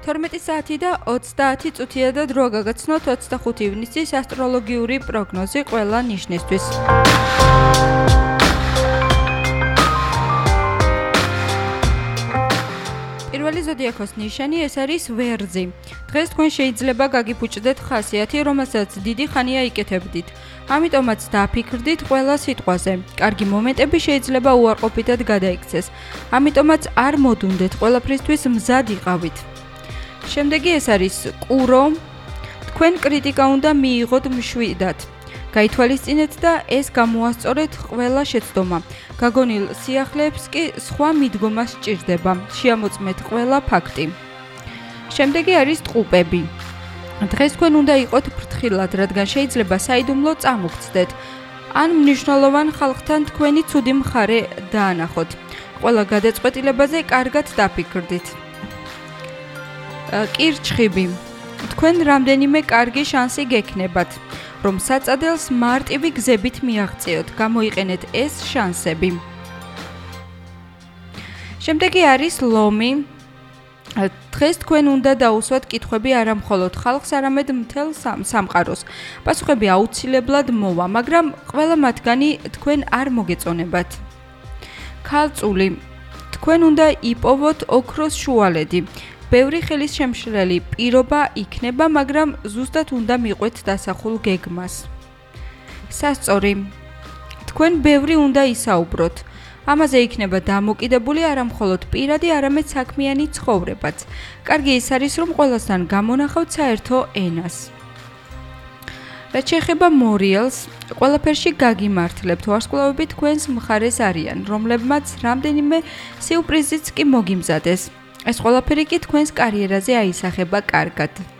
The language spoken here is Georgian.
12 საათი და 30 წუთია და დრო გაგაცნოთ 25 ივნისის ასტროლოგიური პროგნოზი ყველა ნიშნისთვის. პირველი ზოდიაქოს ნიშანი ეს არის ვერძი. დღეს თქვენ შეიძლება გაგიფუჭდეთ ხასიათი, რომელსაც დიდი ხანია იკეთებდით. ამიტომაც დაფიქრდით ყველა სიტყვაზე. კარგი მომენტები შეიძლება უარყოფითად გადაიქცეს. ამიტომაც არ მოდუნდეთ ყველაფრისთვის მზად იყავით. შემდეგი ეს არის კურო. თქვენ კრიტიკა უნდა მიიღოთ მშვიდად. გაითვალისწინეთ და ეს გამოასწორეთ ყველა შეცდომა. გაგონილ სიახლეებს კი სხვა მიდგომა სჭირდება. შეამოწმეთ ყველა ფაქტი. შემდეგი არის ტყუპები. დღეს თქვენ უნდა იყოთ ფრთხილად, რადგან შეიძლება საიდუმლო წამოგცდეთ. ან მნიშვნელოვან ხალხთან თქვენი ცუდი მხარე დაანახოთ. ყველა გადაწყვეტილებაზე კარგად დაფიქრდით. კირჩხიბი. თქვენ რამდენიმე კარგი შანსი გექნებათ, რომ საწადელს მარტივი გზებით მიაღწიოთ. გამოიყენეთ ეს შანსები. შემდეგი არის ლომი. დღეს თქვენ უნდა დაუსვათ კითხვები არა მხოლოდ ხალხს, არამედ მთელ სამყაროს. პასუხები აუცილებლად მოვა, მაგრამ ყველა მათგანი თქვენ არ მოგეწონებათ. ქალწული. თქვენ უნდა იპოვოთ ოქროს შუალედი. ბევრი ხელის შემშლელი პირობა იქნება, მაგრამ ზუსტად უნდა მიყვეთ დასახულ გეგმას. სასწორი. თქვენ ბევრი უნდა ისაუბროთ. ამაზე იქნება დამოკიდებული არა მხოლოდ პირადი, არამედ საქმიანი ცხოვრებაც. კარგი ის არის, რომ ყველასთან გამონახავთ საერთო ენას. რაც შეეხება მორიელს, ყველაფერში გაგიმართლებთ. ვარსკვლავები თქვენს მხარეს არიან, რომლებმაც რამდენიმე სიურპრიზიც კი მოგიმზადეს. ეს ყველაფერი კი თქვენს კარიერაზე აისახება კარგად.